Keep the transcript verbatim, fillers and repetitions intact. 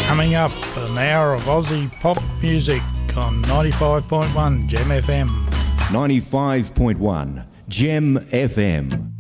Coming up, an hour of Aussie pop music on ninety-five point one Gem F M. ninety-five point one Gem F M.